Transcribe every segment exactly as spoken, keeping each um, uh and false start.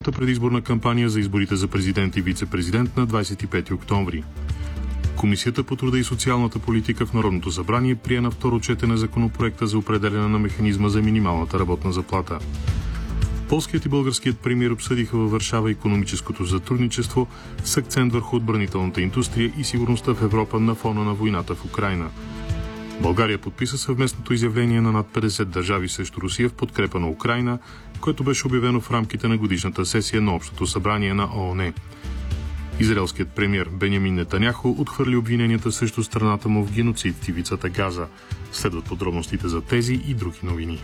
първата предизборна кампания за изборите за президент и вице-президент на двадесет и пети октомври. Комисията по труда и социалната политика в Народното събрание прие на второ четене законопроекта за определяне на механизма за минималната работна заплата. Полският и българският премиер обсъдиха във Варшава икономическото сътрудничество с акцент върху отбранителната индустрия и сигурността в Европа на фона на войната в Украйна. България подписа съвместното изявление на над петдесет държави срещу Русия в подкрепа на Украйна, което беше обявено в рамките на годишната сесия на Общото събрание на ООН. Израелският премиер Бенямин Нетаняху отхвърли обвиненията срещу страната му в геноцид в ивицата Газа. Следват подробностите за тези и други новини.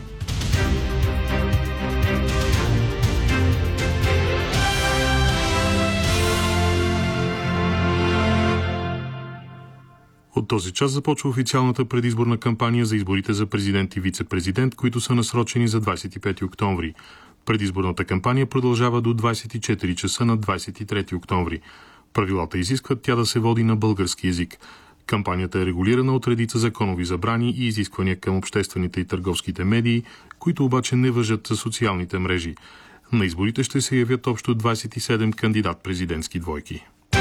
От този час започва официалната предизборна кампания за изборите за президент и вице-президент, които са насрочени за двадесет и пети октомври. Предизборната кампания продължава до двадесет и четири часа на двадесет и трети октомври. Правилата изискват тя да се води на български език. Кампанията е регулирана от редица законови забрани и изисквания към обществените и търговските медии, които обаче не важат за социалните мрежи. На изборите ще се явят общо двадесет и седем кандидат-президентски двойки.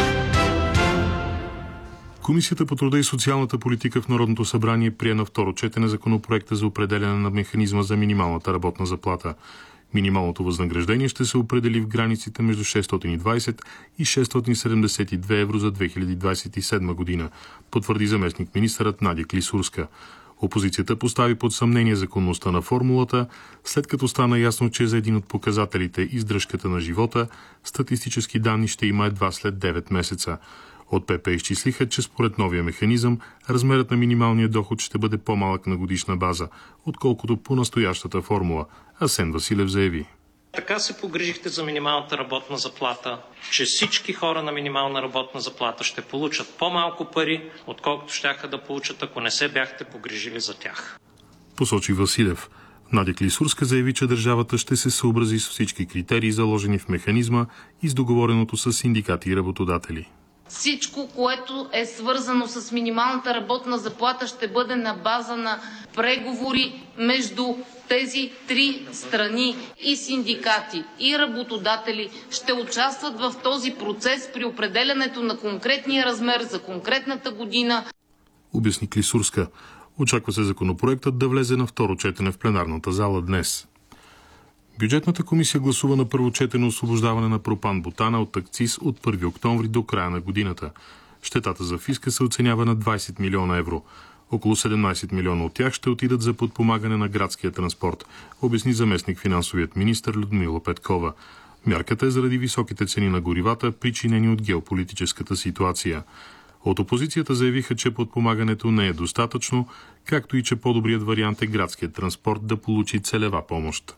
Комисията по труда и социалната политика в Народното събрание прие на второ четене законопроекта за определяне на механизма за минималната работна заплата. Минималното възнаграждение ще се определи в границите между шестстотин и двадесет и шестстотин седемдесет и две евро за две хиляди двадесет и седма година, потвърди заместник-министърът Надя Клисурска. Опозицията постави под съмнение законността на формулата, след като стана ясно, че за един от показателите издръжката на живота статистически данни ще има едва след девет месеца. От ПП изчислиха, че според новия механизъм размерът на минималния доход ще бъде по-малък на годишна база, отколкото по настоящата формула. Асен Василев заяви. Така се погрижихте за минималната работна заплата, че всички хора на минимална работна заплата ще получат по-малко пари, отколкото щяха да получат, ако не се бяхте погрижили за тях. Посочи Василев. Надя Клисурска заяви, че държавата ще се съобрази с всички критерии, заложени в механизма и с договореното с синдикати и работодатели. Всичко, което е свързано с минималната работна заплата, ще бъде на база на преговори между тези три страни и синдикати, и работодатели ще участват в този процес при определянето на конкретния размер за конкретната година. Обясни Клисурска. Очаква се законопроектът да влезе на второ четене в пленарната зала днес. Бюджетната комисия гласува на първо четене освобождаване на пропан-бутана от акциз от първи октомври до края на годината. Щетата за фиска се оценява на двадесет милиона евро. Около седемнадесет милиона от тях ще отидат за подпомагане на градския транспорт, обясни заместник финансовият министър Людмила Петкова. Мярката е заради високите цени на горивата, причинени от геополитическата ситуация. От опозицията заявиха, че подпомагането не е достатъчно, както и че по-добрият вариант е градският транспорт да получи целева помощ.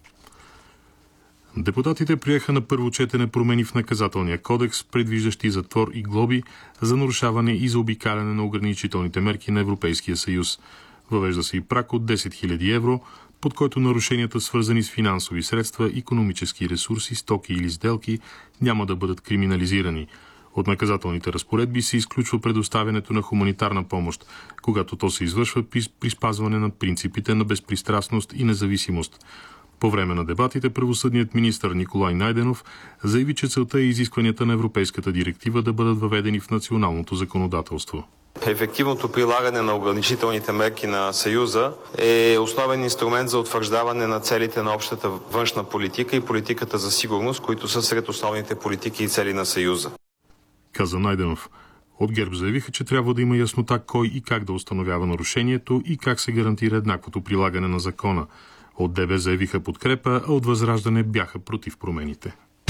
Депутатите приеха на първо четене промени в наказателния кодекс, предвиждащи затвор и глоби за нарушаване и заобикаляне на ограничителните мерки на Европейския съюз. Въвежда се и праг от десет хиляди евро, под който нарушенията, свързани с финансови средства, икономически ресурси, стоки или сделки, няма да бъдат криминализирани. От наказателните разпоредби се изключва предоставянето на хуманитарна помощ, когато то се извършва при спазване на принципите на безпристрастност и независимост. По време на дебатите правосъдният министър Николай Найденов заяви, че целта е изискванията на Европейската директива да бъдат въведени в националното законодателство. Ефективното прилагане на ограничителните мерки на Съюза е основен инструмент за утвърждаване на целите на общата външна политика и политиката за сигурност, които са сред основните политики и цели на Съюза. Каза Найденов. От ГЕРБ заявиха, че трябва да има яснота кой и как да установява нарушението и как се гарантира еднаквото прилагане на закона. От ДБ заявиха подкрепа, а от Възраждане бяха против промените.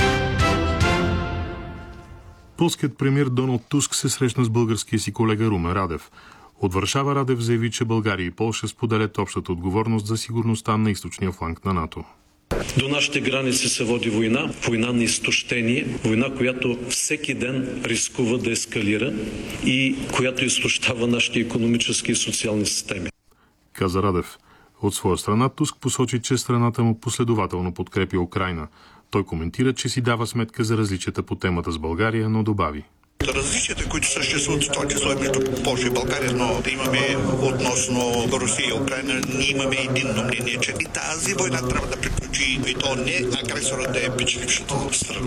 Полският премиер Доналд Туск се срещна с българския си колега Румен Радев. От Варшава Радев заяви, че България и Полша споделят общата отговорност за сигурността на източния фланг на НАТО. До нашите граници се води война, война на изтощение, война, която всеки ден рискува да ескалира и която изтощава нашите икономически и социални системи. Каза Радев. От своя страна Туск посочи, че страната му последователно подкрепя Украйна. Той коментира, че си дава сметка за различията по темата с България, но добави. Различията, които съществуват в това число и между Полша и България, но да имаме относно Русия и Украйна, ние имаме единно мнение, че и тази война трябва да приключи и то не агресора да е печелившата страна.